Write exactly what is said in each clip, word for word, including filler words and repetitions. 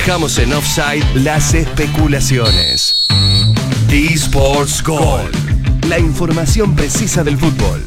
Dejamos en offside las especulaciones. eSports Goal. La información precisa del fútbol.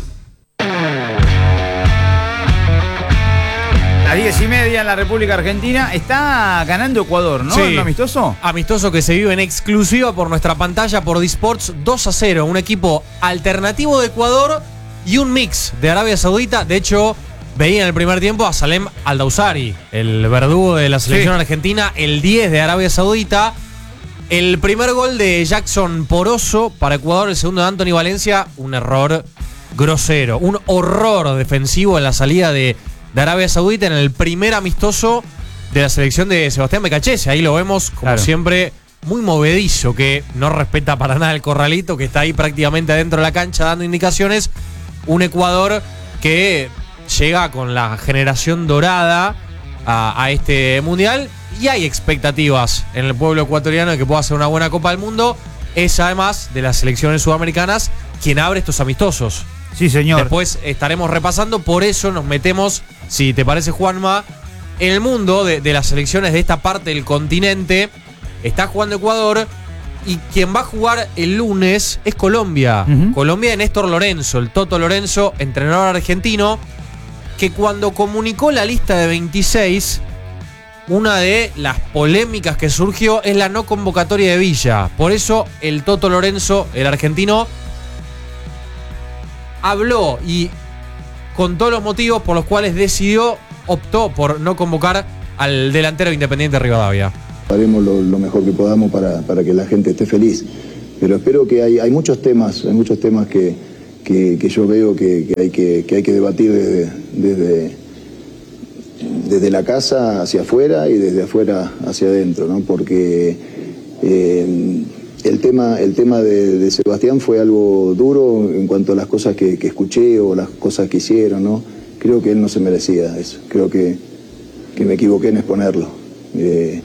A diez y media en la República Argentina. Está ganando Ecuador, ¿no? Sí. ¿Un amistoso? Amistoso que se vive en exclusiva por nuestra pantalla por eSports. Dos a cero. Un equipo alternativo de Ecuador y un mix de Arabia Saudita. De hecho, veía en el primer tiempo a Salem Al-Dawsari, el verdugo de la selección sí. argentina, el diez de Arabia Saudita. El primer gol de Jackson Poroso para Ecuador, el segundo de Anthony Valencia, un error grosero, un horror defensivo en la salida de, de Arabia Saudita en el primer amistoso de la selección de Sebastián Becachese. Ahí lo vemos, como claro. siempre, muy movedizo, que no respeta para nada el corralito, que está ahí prácticamente adentro de la cancha dando indicaciones. Un Ecuador que llega con la generación dorada a, a este mundial y hay expectativas en el pueblo ecuatoriano de que pueda hacer una buena Copa del Mundo. Es además de las selecciones sudamericanas quien abre estos amistosos. Sí, señor. Después estaremos repasando, por eso nos metemos, si te parece, Juanma, en el mundo de, de las selecciones de esta parte del continente. Está jugando Ecuador y quien va a jugar el lunes es Colombia. Uh-huh. Colombia de Néstor Lorenzo, el Toto Lorenzo, entrenador argentino, que cuando comunicó la lista de veintiséis, una de las polémicas que surgió es la no convocatoria de Villa. Por eso el Toto Lorenzo, el argentino, habló y contó los motivos por los cuales decidió, optó por no convocar al delantero Independiente Rivadavia. Haremos lo, lo mejor que podamos para, para que la gente esté feliz. Pero espero que hay, hay muchos temas, hay muchos temas que, que, que yo veo que, que, hay que, que hay que debatir desde, desde, desde la casa hacia afuera y desde afuera hacia adentro, ¿no? Porque eh, el tema, el tema de, de Sebastián fue algo duro en cuanto a las cosas que, que escuché o las cosas que hicieron, ¿no? Creo que él no se merecía eso. Creo que, que me equivoqué en exponerlo. Eh,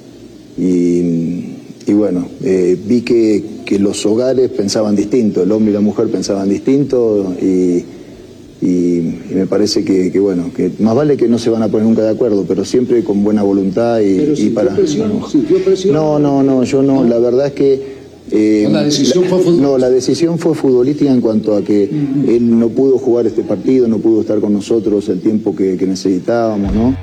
y, y bueno, eh, vi que, que los hogares pensaban distinto, el hombre y la mujer pensaban distinto y, y, y me parece que, que bueno, que más vale que no se van a poner nunca de acuerdo, pero siempre con buena voluntad y, pero si y para... presión, no, si presión, no, no, no, yo no, la verdad es que... Eh, la decisión la, fue futbolística. No, la decisión fue futbolística en cuanto a que uh-huh. él no pudo jugar este partido, no pudo estar con nosotros el tiempo que, que necesitábamos, ¿no?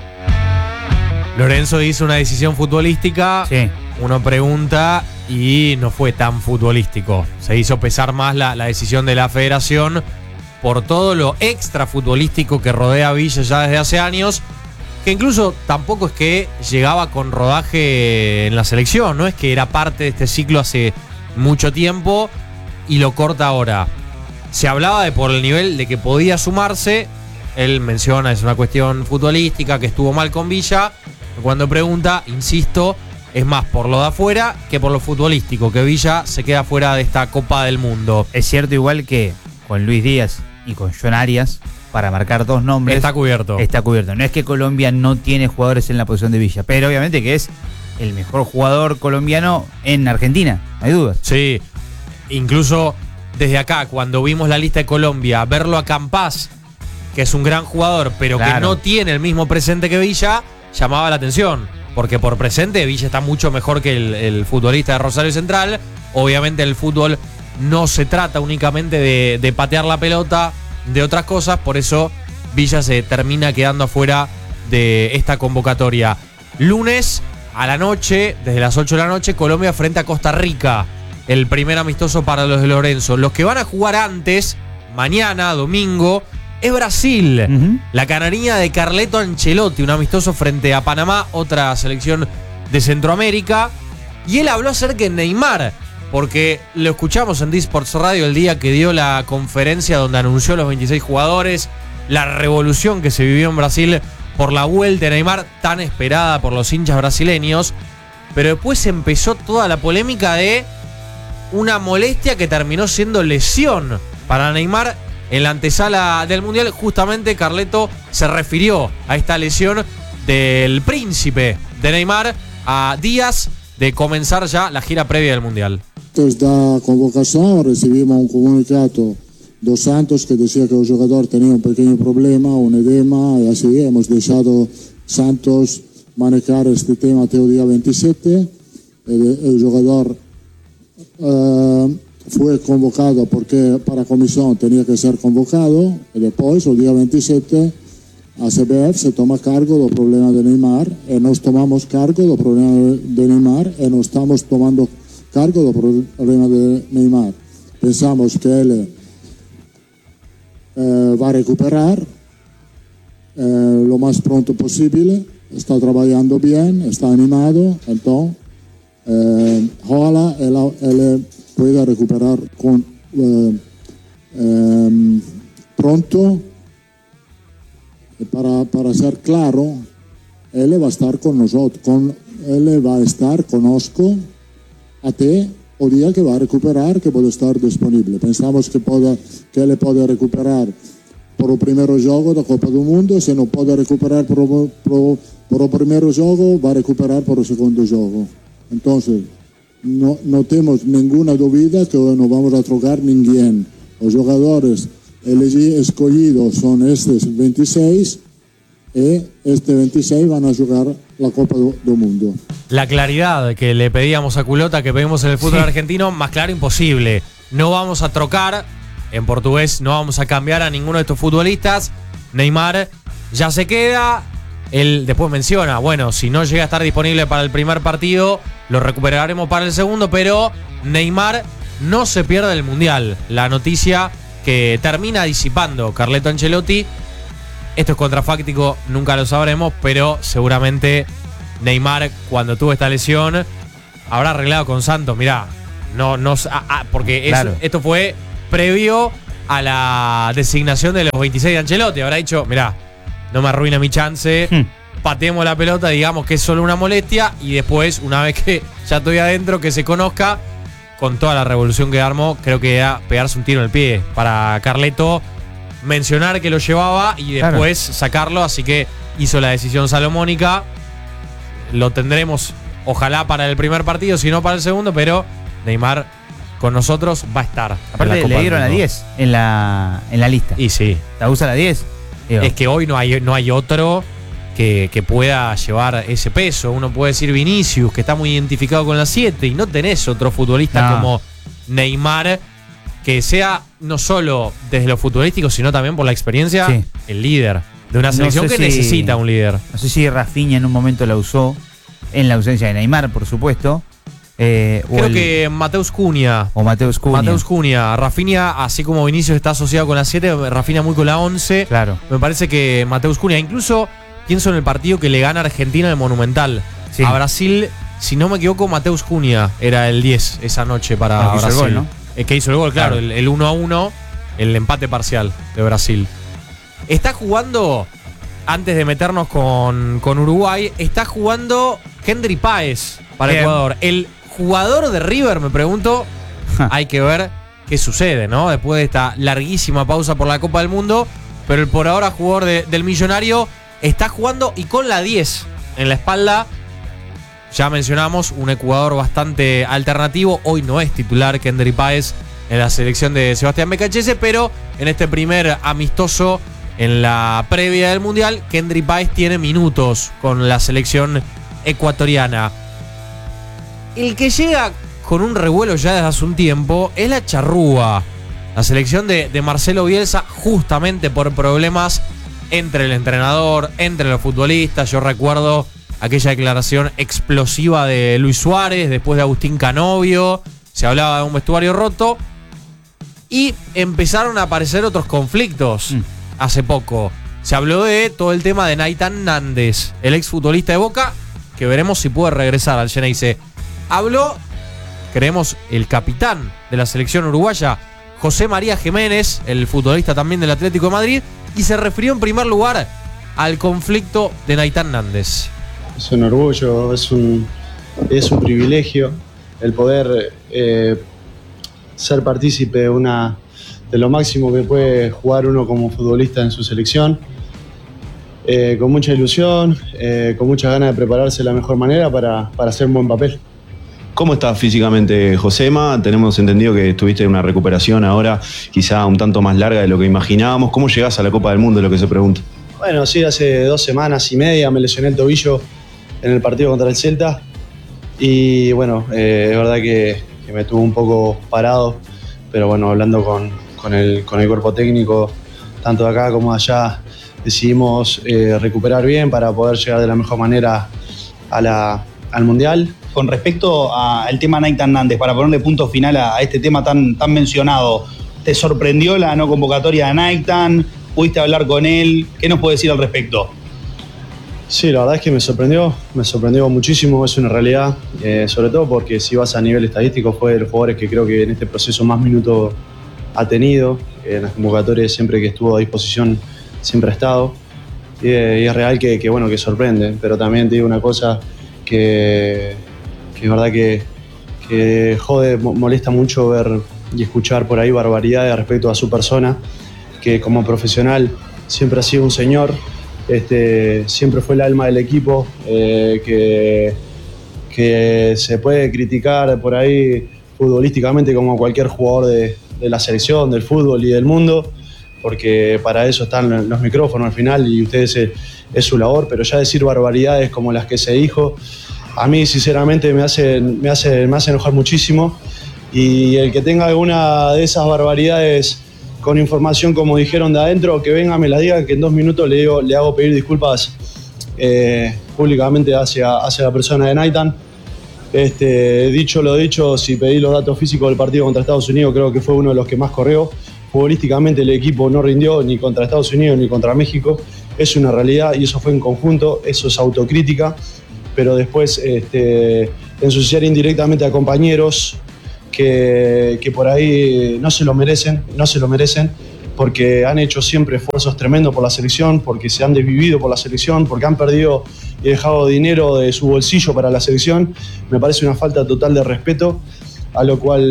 Lorenzo hizo una decisión futbolística, sí. uno pregunta, y no fue tan futbolístico. Se hizo pesar más la, la decisión de la federación por todo lo extra futbolístico que rodea a Villa ya desde hace años, que incluso tampoco es que llegaba con rodaje en la selección, no es que era parte de este ciclo hace mucho tiempo y lo corta ahora. Se hablaba de por el nivel de que podía sumarse, él menciona, es una cuestión futbolística, que estuvo mal con Villa. Cuando pregunta, insisto, es más por lo de afuera que por lo futbolístico, que Villa se queda fuera de esta Copa del Mundo. Es cierto igual que con Luis Díaz y con John Arias, para marcar dos nombres. Está cubierto. Está cubierto. No es que Colombia no tiene jugadores en la posición de Villa, pero obviamente que es el mejor jugador colombiano en Argentina, no hay dudas. Sí, incluso desde acá, cuando vimos la lista de Colombia, verlo a Campás, que es un gran jugador, pero claro. que no tiene el mismo presente que Villa, llamaba la atención, porque por presente Villa está mucho mejor que el, el futbolista de Rosario Central. Obviamente el fútbol no se trata únicamente de, de patear la pelota, de otras cosas, por eso Villa se termina quedando afuera de esta convocatoria. Lunes a la noche, desde las ocho de la noche, Colombia frente a Costa Rica, el primer amistoso para los de Lorenzo. Los que van a jugar antes, mañana, domingo, es Brasil. Uh-huh. La canariña de Carleto Ancelotti, un amistoso frente a Panamá, otra selección de Centroamérica. Y él habló acerca de Neymar, porque lo escuchamos en eSports Radio el día que dio la conferencia donde anunció los veintiséis jugadores, la revolución que se vivió en Brasil por la vuelta de Neymar, tan esperada por los hinchas brasileños. Pero después empezó toda la polémica de una molestia que terminó siendo lesión para Neymar en la antesala del Mundial. Justamente Carleto se refirió a esta lesión del príncipe de Neymar a días de comenzar ya la gira previa del Mundial. Antes da convocación recibimos un comunicado dos Santos que decía que el jugador tenía un pequeño problema, un edema, y así hemos dejado Santos manejar este tema hasta el día veintisiete. El, el jugador uh, fue convocado porque para comisión tenía que ser convocado y después, el día veintisiete, a C B F se toma cargo del problema de Neymar y nos tomamos cargo del problema de Neymar y nos estamos tomando cargo del problema de Neymar. Pensamos que él eh, va a recuperar eh, lo más pronto posible, está trabajando bien, está animado, entonces eh, ojalá él, él pueda recuperar con, eh, eh, pronto. Para, para ser claro, él va a estar con nosotros, con, él va a estar conosco a te el día que va a recuperar, que puede estar disponible. Pensamos que, puede, que él puede recuperar por el primer juego de Copa del Mundo, si no puede recuperar por, por, por el primer juego, va a recuperar por el segundo juego. Entonces, no, no tenemos ninguna duda que no vamos a trocar ninguém. Los jugadores escogidos son estos veintiséis y este veintiséis van a jugar la Copa del Mundo. La claridad que le pedíamos a Culota, que pedimos en el fútbol sí. argentino, más claro imposible. No vamos a trocar, en portugués no vamos a cambiar a ninguno de estos futbolistas. Neymar ya se queda. Él después menciona, bueno, si no llega a estar disponible para el primer partido, lo recuperaremos para el segundo, pero Neymar no se pierde el Mundial. La noticia que termina disipando Carleto Ancelotti. Esto es contrafáctico, nunca lo sabremos, pero seguramente Neymar, cuando tuvo esta lesión, habrá arreglado con Santos. Mirá, no, no, ah, ah, porque claro. eso, esto fue previo a la designación de los veintiséis de Ancelotti. Habrá dicho, mirá, no me arruina mi chance, hmm. pateemos la pelota, digamos que es solo una molestia, y después, una vez que ya estoy adentro, que se conozca. Con toda la revolución que armó, creo que era pegarse un tiro en el pie para Carleto, mencionar que lo llevaba y después claro. sacarlo, así que hizo la decisión salomónica. Lo tendremos, ojalá para el primer partido, si no para el segundo, pero Neymar con nosotros va a estar. Aparte le dieron a diez en la, en la lista. Y sí. ¿La usa la diez? Digo. Es que hoy no hay, no hay otro que, que pueda llevar ese peso. Uno puede decir Vinicius, que está muy identificado con la siete, y no tenés otro futbolista no. como Neymar, que sea no solo desde lo futbolístico, sino también por la experiencia, sí. el líder de una selección no que si, necesita un líder. No sé si Rafinha en un momento la usó, en la ausencia de Neymar, por supuesto. Eh, Creo el, que Mateus Cunha. O Mateus Cunha. Mateus Cunha. Rafinha, así como Vinicius está asociado con la siete, Rafinha muy con la once. Claro. Me parece que Mateus Cunha, incluso pienso en el partido que le gana Argentina en el Monumental. Sí. A Brasil, si no me equivoco, Mateus Cunha era el diez esa noche para el Brasil. Gol, ¿no? El que hizo el gol, claro, claro. El, el uno a uno, el empate parcial de Brasil. Está jugando, antes de meternos con, con Uruguay, está jugando Kendry Páez para Bien. Ecuador. El jugador de River, me pregunto, hay que ver qué sucede, ¿no? Después de esta larguísima pausa por la Copa del Mundo, pero el por ahora jugador de, del Millonario está jugando y con la diez en la espalda. Ya mencionamos, un Ecuador bastante alternativo. Hoy no es titular Kendry Páez en la selección de Sebastián Becachese, pero en este primer amistoso, en la previa del Mundial, Kendry Páez tiene minutos con la selección ecuatoriana. El que llega con un revuelo ya desde hace un tiempo es la Charrúa, la selección de, de Marcelo Bielsa, justamente por problemas entre el entrenador, entre los futbolistas. Yo recuerdo aquella declaración explosiva de Luis Suárez después de Agustín Canovio. Se hablaba de un vestuario roto y empezaron a aparecer otros conflictos. Mm. Hace poco se habló de todo el tema de Naitán Nández, el exfutbolista de Boca, que veremos si puede regresar al Xeneize. Habló, creemos, el capitán de la selección uruguaya, José María Jiménez, el futbolista también del Atlético de Madrid, y se refirió en primer lugar al conflicto de Naitán Nández. Es un orgullo, es un, es un privilegio el poder eh, ser partícipe de, una, de lo máximo que puede jugar uno como futbolista en su selección. Eh, con mucha ilusión, eh, con muchas ganas de prepararse de la mejor manera para, para hacer un buen papel. ¿Cómo estás físicamente, Josema? Tenemos entendido que estuviste en una recuperación ahora quizá un tanto más larga de lo que imaginábamos. ¿Cómo llegás a la Copa del Mundo, es lo que se pregunta? Bueno, sí, hace dos semanas y media me lesioné el tobillo en el partido contra el Celta. Y bueno, eh, es verdad que, que me tuvo un poco parado, pero bueno, hablando con, con, el, con el cuerpo técnico, tanto de acá como de allá, decidimos eh, recuperar bien para poder llegar de la mejor manera a la, al Mundial. Con respecto al tema Nathan Nández, para ponerle punto final a, a este tema tan, tan mencionado, ¿te sorprendió la no convocatoria de Nathan? ¿Pudiste hablar con él? ¿Qué nos puede decir al respecto? Sí, la verdad es que me sorprendió, me sorprendió muchísimo, es una realidad, eh, sobre todo porque si vas a nivel estadístico fue de los jugadores que creo que en este proceso más minutos ha tenido, en las convocatorias siempre que estuvo a disposición siempre ha estado, y, y es real que, que, bueno, que sorprende, pero también te digo una cosa que, que es verdad que, que jode, molesta mucho ver y escuchar por ahí barbaridades respecto a su persona, que como profesional siempre ha sido un señor. Este, siempre fue el alma del equipo, eh, que, que se puede criticar por ahí futbolísticamente como cualquier jugador de, de la selección, del fútbol y del mundo, porque para eso están los micrófonos al final y ustedes es, es su labor, pero ya decir barbaridades como las que se dijo, a mí sinceramente me hace, me hace, me hace enojar muchísimo, y el que tenga alguna de esas barbaridades con información como dijeron de adentro, que venga, me la diga, que en dos minutos le, digo, le hago pedir disculpas eh, públicamente hacia, hacia la persona de Nathan. Este, dicho lo dicho, si pedí los datos físicos del partido contra Estados Unidos, creo que fue uno de los que más corrió. Futbolísticamente el equipo no rindió ni contra Estados Unidos ni contra México. Es una realidad y eso fue en conjunto, eso es autocrítica, pero después este, ensuciar indirectamente a compañeros Que, que por ahí no se lo merecen, no se lo merecen, porque han hecho siempre esfuerzos tremendos por la selección, porque se han desvivido por la selección, porque han perdido y dejado dinero de su bolsillo para la selección. Me parece una falta total de respeto, a lo cual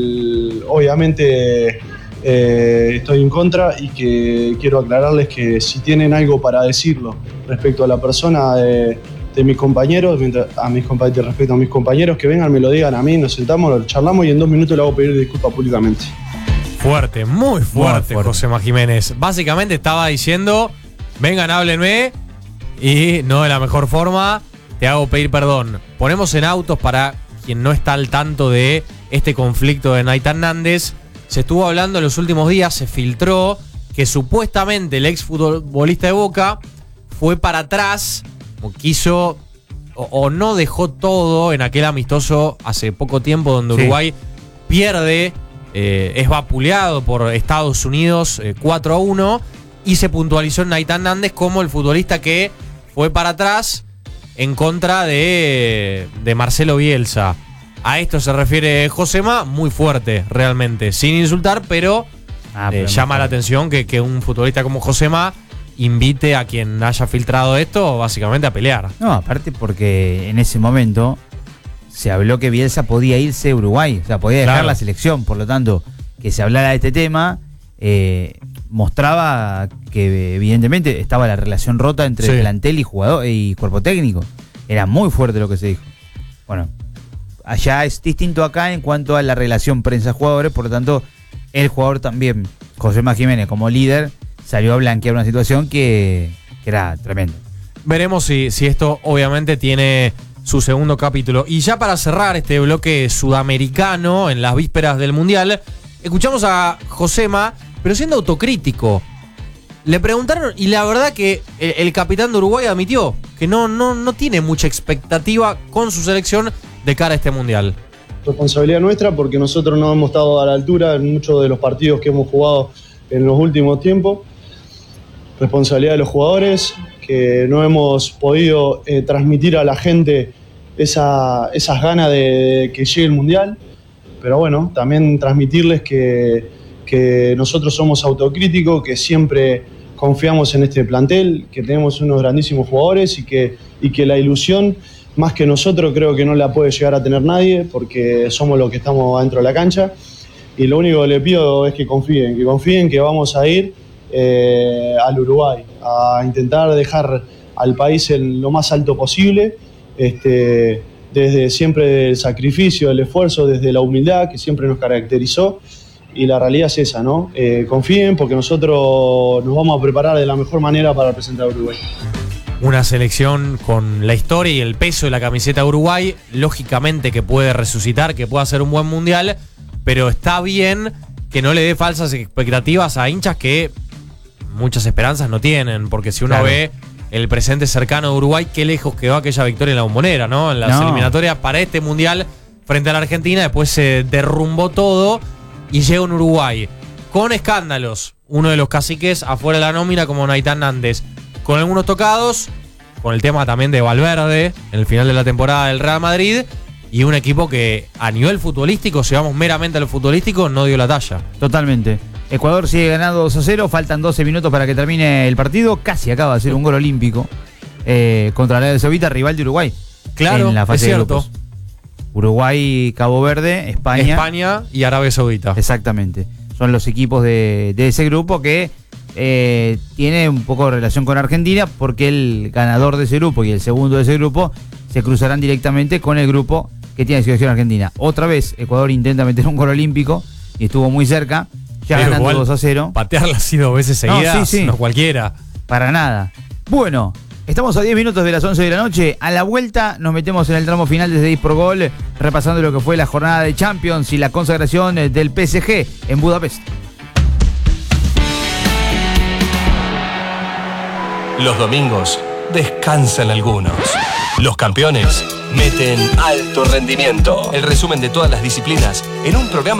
obviamente eh, estoy en contra, y que quiero aclararles que si tienen algo para decirlo respecto a la persona de de mis compañeros, a mis compañeros, respecto a mis compañeros, que vengan, me lo digan a mí, nos sentamos, lo charlamos y en dos minutos le hago pedir disculpas públicamente. Fuerte, muy fuerte, muy fuerte. Josema Jiménez. Básicamente estaba diciendo, vengan, háblenme, y no de la mejor forma, te hago pedir perdón. Ponemos en autos para quien no está al tanto de este conflicto de Nathan Nández. Se estuvo hablando en los últimos días, se filtró que supuestamente el ex futbolista de Boca fue para atrás, o quiso o, o no dejó todo en aquel amistoso hace poco tiempo donde sí. Uruguay pierde, eh, es vapuleado por Estados Unidos eh, cuatro a uno, y se puntualizó en Nathan Nández como el futbolista que fue para atrás en contra de, de Marcelo Bielsa. A esto se refiere Josema, muy fuerte realmente, sin insultar, pero, ah, pero eh, llama la atención que, que un futbolista como Josema invite a quien haya filtrado esto básicamente a pelear. No, aparte porque en ese momento se habló que Bielsa podía irse a Uruguay, o sea, podía dejar claro. la selección, por lo tanto, que se hablara de este tema eh, mostraba que evidentemente estaba la relación rota entre sí. plantel y jugador y cuerpo técnico. Era muy fuerte lo que se dijo. Bueno, allá es distinto acá en cuanto a la relación prensa-jugadores, por lo tanto, el jugador también, Josema Jiménez, como líder, salió a blanquear una situación que, que era tremenda. Veremos si, si esto obviamente tiene su segundo capítulo. Y ya para cerrar este bloque sudamericano en las vísperas del Mundial, escuchamos a Josema, pero siendo autocrítico. Le preguntaron, y la verdad que el, el capitán de Uruguay admitió que no, no, no tiene mucha expectativa con su selección de cara a este Mundial. Responsabilidad nuestra, porque nosotros no hemos estado a la altura en muchos de los partidos que hemos jugado en los últimos tiempos. Responsabilidad de los jugadores, que no hemos podido eh, transmitir a la gente esa, esas ganas de, de que llegue el Mundial, pero bueno, también transmitirles que, que nosotros somos autocríticos, que siempre confiamos en este plantel, que tenemos unos grandísimos jugadores y que, y que la ilusión, más que nosotros, creo que no la puede llegar a tener nadie, porque somos los que estamos adentro de la cancha, y lo único que le pido es que confíen, que confíen que vamos a ir Eh, al Uruguay, a intentar dejar al país en lo más alto posible, este, desde siempre el sacrificio, el esfuerzo, desde la humildad que siempre nos caracterizó, y la realidad es esa, ¿no? Eh, confíen, porque nosotros nos vamos a preparar de la mejor manera para representar a Uruguay. una selección con la historia y el peso de la camiseta de Uruguay, lógicamente que puede resucitar, que pueda hacer un buen mundial, pero está bien que no le dé falsas expectativas a hinchas que muchas esperanzas no tienen, porque si uno Claro. ve el presente cercano de Uruguay, qué lejos quedó aquella victoria en la Bombonera, ¿no? En las No. eliminatorias para este mundial frente a la Argentina, después se derrumbó todo y llega un Uruguay con escándalos, uno de los caciques afuera de la nómina como Naitán Nández, con algunos tocados, con el tema también de Valverde en el final de la temporada del Real Madrid, y un equipo que a nivel futbolístico, si vamos meramente a lo futbolístico, no dio la talla. Totalmente. Ecuador sigue ganando dos a cero, faltan doce minutos para que termine el partido, casi acaba de hacer un gol olímpico eh, contra Arabia Saudita, rival de Uruguay. Claro, en la fase es de cierto. grupos. Uruguay, Cabo Verde, España. España y Arabia Saudita. Exactamente. Son los equipos de, de ese grupo que eh, tiene un poco de relación con Argentina, porque el ganador de ese grupo y el segundo de ese grupo se cruzarán directamente con el grupo que tiene selección argentina. Otra vez, Ecuador intenta meter un gol olímpico y estuvo muy cerca, ya Pero ganando igual, dos a cero. Patearla así dos veces No, seguidas, sí, sí. no cualquiera. Para nada. Bueno, estamos a diez minutos de las once de la noche. A la vuelta nos metemos en el tramo final desde eSport Gol, repasando lo que fue la jornada de Champions y la consagración del P S G en Budapest. Los domingos descansan algunos. Los campeones meten alto rendimiento. El resumen de todas las disciplinas en un programa